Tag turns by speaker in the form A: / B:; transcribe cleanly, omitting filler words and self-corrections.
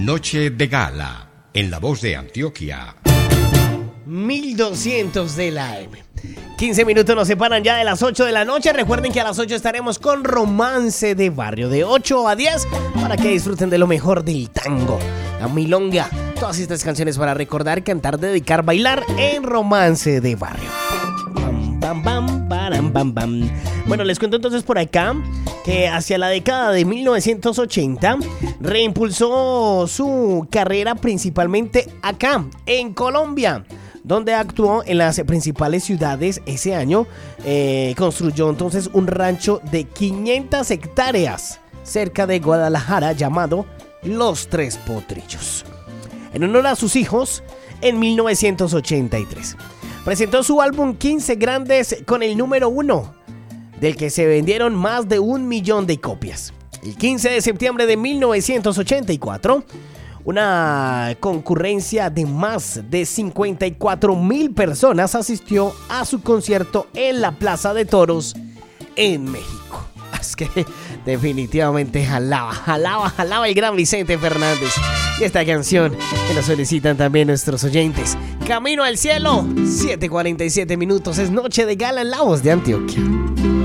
A: Noche de Gala, en La Voz de Antioquia.
B: 1200 de la AM. 15 minutos nos separan ya de las 8 de la noche. Recuerden que a las 8 estaremos con Romance de Barrio, de 8 a 10, para que disfruten de lo mejor del tango, la milonga, todas estas canciones para recordar, cantar, dedicar, bailar en Romance de Barrio. Bam, bam, bam, bam, bam. Bueno, les cuento entonces por acá que hacia la década de 1980 reimpulsó su carrera principalmente acá, en Colombia, donde actuó en las principales ciudades. Ese año construyó entonces un rancho de 500 hectáreas cerca de Guadalajara llamado Los Tres Potrillos, en honor a sus hijos. En 1983 presentó su álbum 15 Grandes con el número 1, del que se vendieron más de 1 millón de copias. El 15 de septiembre de 1984, una concurrencia de más de 54,000 personas asistió a su concierto en la Plaza de Toros en México. Es que definitivamente jalaba el gran Vicente Fernández. Y esta canción que nos solicitan también nuestros oyentes. Camino al cielo, 7:47 minutos, es Noche de Gala en La Voz de Antioquia.